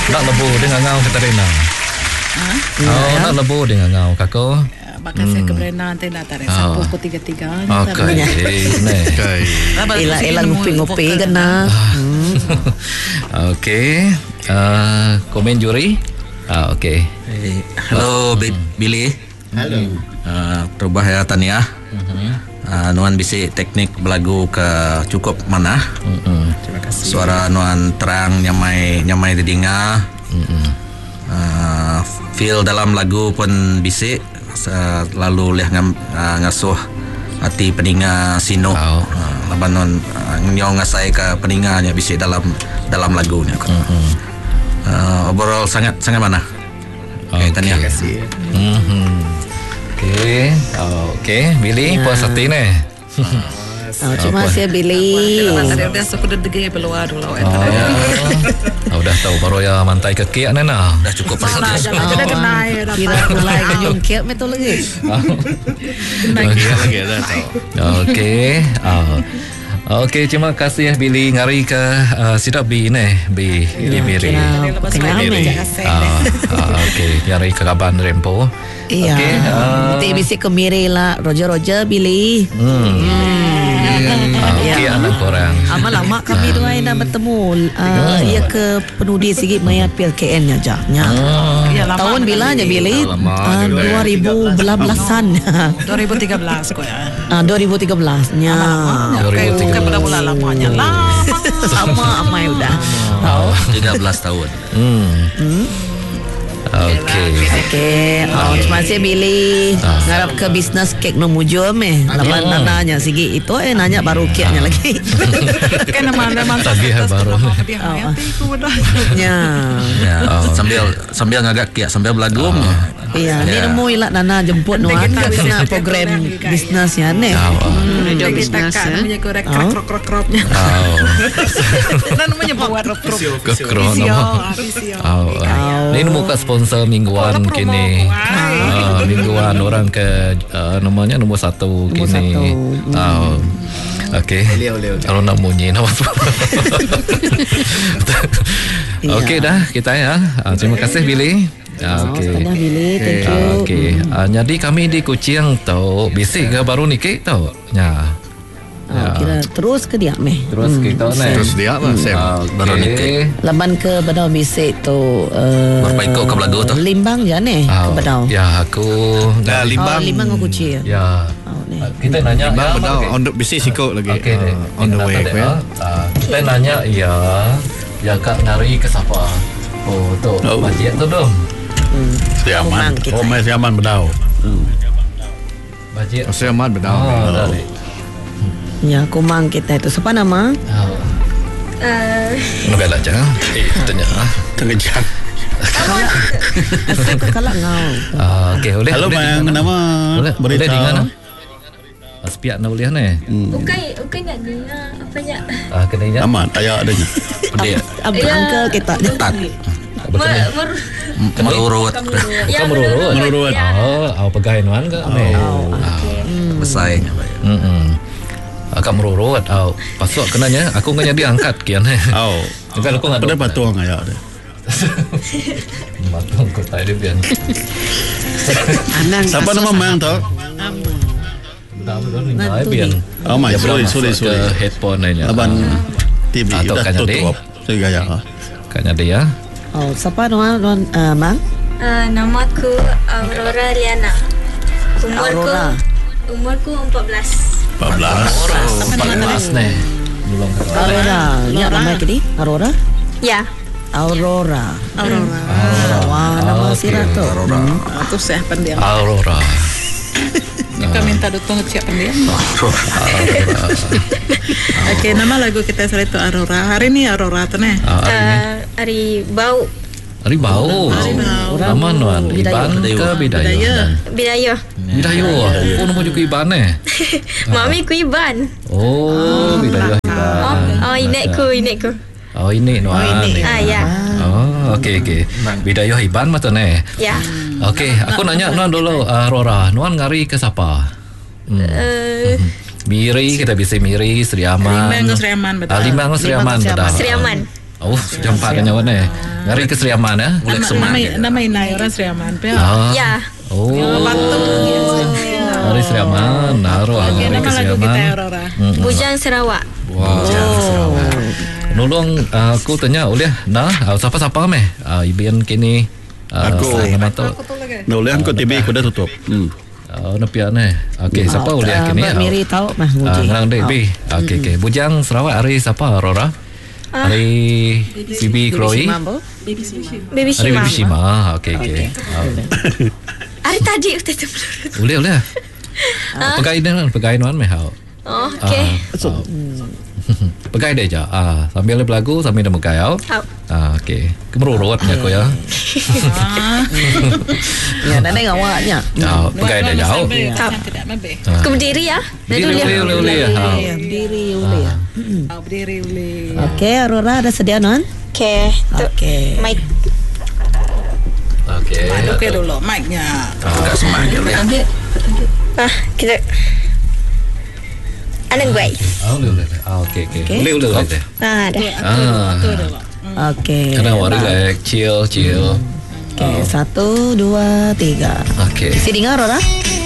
Nak lebu dengan ngau Katarina. Nak lebu dengan ngau kako. Bakal saya ke Brena nanti nak tarik sapu pukul 3:30. Okay. Elang ngopi-ngopi kena. Okay. Komen juri. Okay. Halo Billy. Halo. Terubah ya Tania. Nuan bisi teknik belagu ke cukup mana? Terima kasih. Suara nuan terang nyamai didinga. Feel dalam lagu pun bisi lalu leh ngasuh hati peninga sino. Laban nuan nyong ngasai ke peninganya bisi dalam lagunya. Overall sangat mana? Okay, Tania. Terima kasih. Okay, Billy puas hati ni. Terima kasih Billy. Tadi udah suku degi peluar dulu. Udah tahu baru ya mantai kekek nena. Dah cukup perhatian. Sudah kena ya. Kira mulai kanyung kek metu lagi. Lagi dah tahu. Okay. Okay, terima kasih ya Billy ngari ke sidap bi ni bi Miri. Okay, ngari ke kaban Rempo. Iya. Nanti bisa ke Miri lah Roger Billy. Okay, anak korang. Lama kami dua yang bertemu. Ia ke penudi sikit maya PLKN nya aja. Tahun bilanya Billy 2012-an. 2013 kok ya. 2013 nya. Bukan pada bulan lamanya lah. Sama amai udah. 13 tahun. Okay. Terima kasih Billy. Ngarap ke bisnes kek no mujum laban nanya sigi itu nanya baru keknya lagi. Kan memang Tagih baru. Ya. Sambil ngagak kia sambil belagu. Iya, ni nemu ilak nana jemput nuan kena program bisnes ya ne. Radio bisnes namanya korek krok-krok-kropnya. Nah namanya buat krok. Kekro nama. Ini nemu ke sponsor mingguan kini. Mingguan orang ke namanya nombor 1 kini. Okay. Kalau nak bunyi nama. Okay dah kita ya. Terima kasih Billy. Okay. Billy, thank you. Okay. Jadi kami di Kuching tau bisik ke baru nikah tau. Ya. Kira terus ke dia meh. Terus kita ni. Terus dia lah Sam. Baru nikah. Laban ke Badau bisik tu Berpaiko ke belagu tu. Limbang je ne ke Badau. Ya aku Limbang aku kuci. Ya. Kita nanya Bang Bedau on the bisik sikut lagi. On the way ya. Kita nanya ya kak nari ke siapa? Oh tu bajet tu dong. Siaman. Mai Siaman Bedau. Bajet. Siaman Bedau. Dari. Ya, kumang kita itu. Siapa nama? Nggak aja. Tanya. Tengejang. Asal ke kalak ngau. Okay, boleh. Halo bang, nama Boleh dengan Aspiak nak boleh ni. Bukan nak dengar apa nya. Kena ingat. Nama tayak adanya. Pedih. Uncle kita. Ketat. Merurut. Merurut. Pegain wan ke? Besar. Akak merurut. Pasok kenanya. Aku nganya diangkat kian. Kan aku nggak. Pada batuang ayak ada. Batuang kau tak ada bian. Siapa nama mang tu? Bian. Oh my, sorry. Headphone aja. Aban TV Atau dah kanya tutup. Saya gaya. Kanya dia. Siapa nama mang? Nama aku Aurora Liana. Umurku 14. 14 ni. Aurora. Ya nama kini? Aurora? Ya. Aurora. Wah, nama sirah tu. Itu saya pendiam. Aurora. Kita minta datang siap pendiam. Okey, nama lagu kita sore itu Aurora. Hari ni Aurora tu ne. Hari bau. Hari bau. Nama nuan. Iban ke Bidayah? Bidayah. Bidayah. Oh, nama juga Iban Mami ku Iban. Oh, Bidayah Iban. Inekku. Oh, ini nuan. Ya. Oh, okey. Bidayah Iban macam ni. Ya. Okey, aku nanya nuan dulu, Aurora. Nuan ngari ke siapa? Miri, kita bisa Miri, Sri Aman. Limbang Sri Aman betul. Limbang Sri Aman betul. Sri Aman. Oh, jampak kan nyawa ni. Ngari ke Seriaman ya? Ulek semak. Nama inai orang Seriaman pe. Ya. Oh. Batu. Ngari Seriaman, naruh ngari ke Seriaman. Bujang Sarawak. Wow. Nulung aku tanya oleh nah siapa-siapa meh? Ibian kini Aku. nama tu. Oleh aku TV aku dah tutup. Napian okey siapa oleh kini? Mbak Miri tahu mah nguji. Nang dek bi. Okey. Bujang Sarawak hari siapa Aurora? Hari Bibi Chloe. Baby Hari Shima. Bibi Shima. Okey. Hari tadi udah tu. Boleh. Pegainan meh. Oh, okey. Pegai deh je. Sambil berlagu sambil dah megai au. Okey. Kemerurut ni aku ya. Ya, dan awaknya. Pegai deh jauh. Aku berdiri ya. Boleh. Berdiri uli ya. Berdiri uli. Okey, Aurora ada sedia non? Okey. Okey. Mic. Okey dulu mic-nya. Agak semak je ya. Kita Anang gue. Boleh. Okey. Boleh. Dah. Okey. Kena relax, chill. Okey, 1, 2, 3. Okey. Si dengar Aurora?